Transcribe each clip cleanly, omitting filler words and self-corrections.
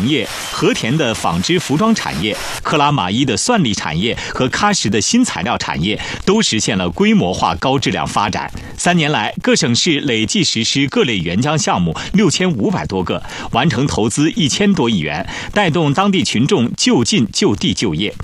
农业、和田的纺织服装产业、克拉玛依的算力产业和喀什的新材料产业都实现了规模化高质量发展。3年来，各省市累计实施各类援疆项目6500多个，完成投资1000多亿元，带动当地群众就近就地就业。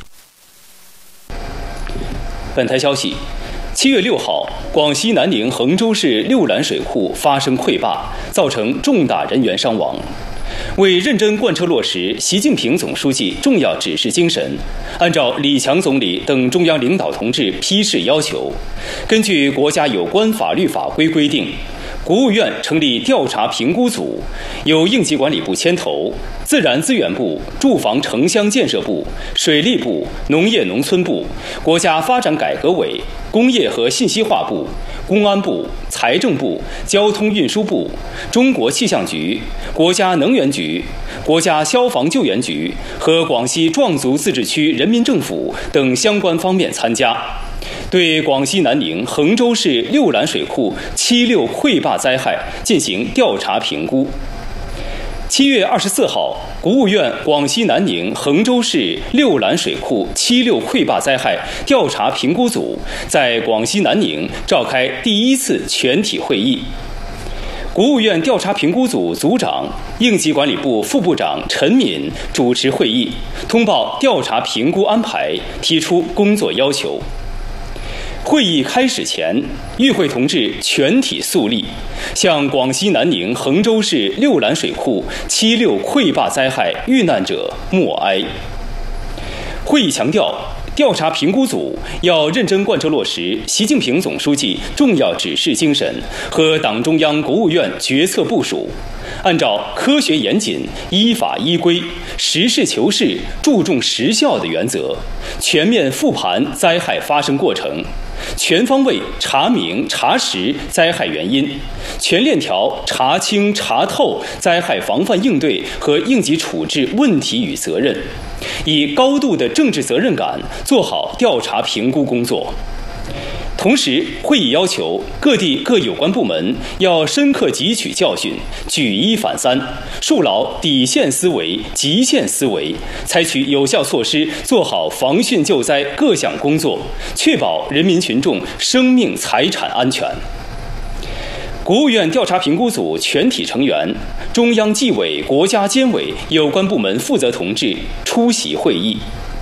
本台消息，7月6号，广西南宁衡州市六兰水库发生溃坝，造成重大人员伤亡。为认真贯彻落实习近平总书记重要指示精神，按照李强总理等中央领导同志批示要求，根据国家有关法律法规规定，国务院成立调查评估组，由应急管理部牵头，自然资源部、住房城乡建设部、水利部、农业农村部、国家发展改革委、工业和信息化部、公安部、财政部、交通运输部、中国气象局、国家能源局、国家消防救援局和广西壮族自治区人民政府等相关方面参加，对广西南宁衡州市六兰水库76溃坝灾害进行调查评估。7月24号，国务院广西南宁衡州市六兰水库76溃坝灾害调查评估组在广西南宁召开第1次全体会议。国务院调查评估组组长、应急管理部副部长陈敏主持会议，通报调查评估安排，提出工作要求。会议开始前，与会同志全体肃立，向广西南宁衡州市六兰水库76溃坝灾害遇难者默哀。会议强调，调查评估组要认真贯彻落实习近平总书记重要指示精神和党中央、国务院决策部署，按照科学严谨、依法依规、实事求是、注重实效的原则，全面复盘灾害发生过程，全方位查明查实灾害原因，全链条查清查透灾害防范应对和应急处置问题与责任，以高度的政治责任感做好调查评估工作。同时，会议要求各地各有关部门要深刻汲取教训，举一反三，树牢底线思维、极限思维，采取有效措施，做好防汛救灾各项工作，确保人民群众生命财产安全。国务院调查评估组全体成员、中央纪委、国家监委有关部门负责同志出席会议。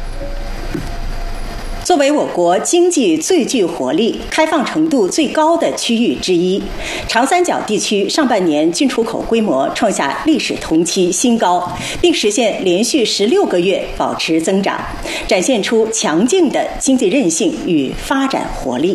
作为我国经济最具活力、开放程度最高的区域之一，长三角地区上半年进出口规模创下历史同期新高，并实现连续16个月保持增长，展现出强劲的经济韧性与发展活力。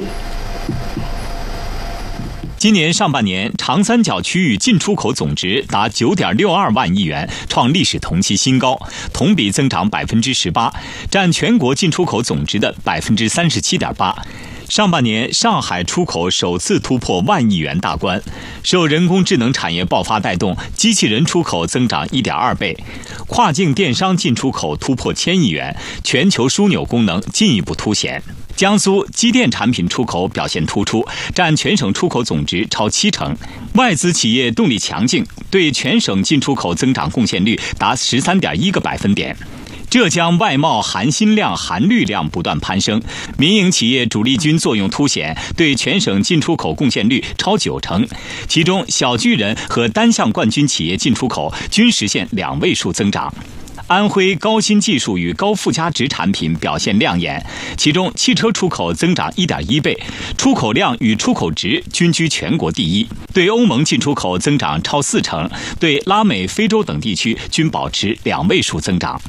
今年上半年，长三角区域进出口总值达9.62万亿元，创历史同期新高，同比增长18%，占全国进出口总值的37.8%。上半年，上海出口首次突破万亿元大关，受人工智能产业爆发带动，机器人出口增长1.2倍，跨境电商进出口突破1000亿元，全球枢纽功能进一步凸显。江苏机电产品出口表现突出，占全省出口总值超70%，外资企业动力强劲，对全省进出口增长贡献率达13.1个百分点。浙江外贸含薪量、含绿量不断攀升，民营企业主力军作用凸显，对全省进出口贡献率超90%，其中小巨人和单项冠军企业进出口均实现2位数增长。安徽高新技术与高附加值产品表现亮眼，其中汽车出口增长1.1倍，出口量与出口值均居全国第一。对欧盟进出口增长超40%，对拉美、非洲等地区均保持2位数增长。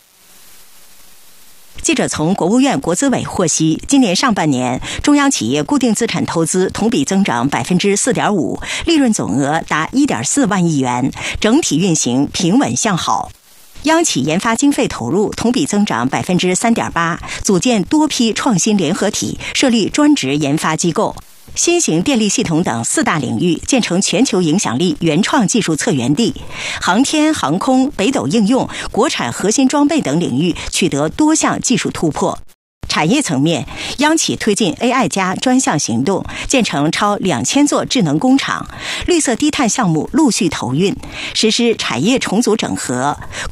记者从国务院国资委获悉，今年上半年中央企业固定资产投资同比增长4.5%，利润总额达1.4万亿元，整体运行平稳向好。央企研发经费投入同比增长3.8%，组建多批创新联合体，设立专职研发机构。新型电力系统等4大领域建成全球影响力原创技术策源地，航天航空、北斗应用、国产核心装备等领域取得多项技术突破。产业层面，央企推进 AI+ 专项行动，建成超2000座智能工厂，绿色低碳项目陆续投运，实施产业重组整合，